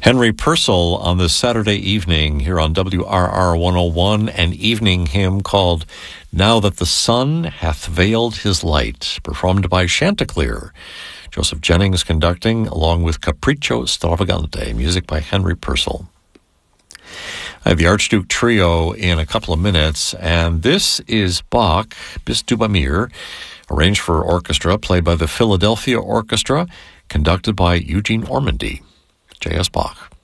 Henry Purcell on this Saturday evening here on WRR 101, an evening hymn called Now That the Sun Hath Veiled His Light, performed by Chanticleer. Joseph Jennings conducting, along with Capriccio Stravagante, music by Henry Purcell. I have the Archduke Trio in a couple of minutes, and this is Bach, Bis du bei mir, arranged for orchestra, played by the Philadelphia Orchestra, conducted by Eugene Ormandy. J.S. Bach.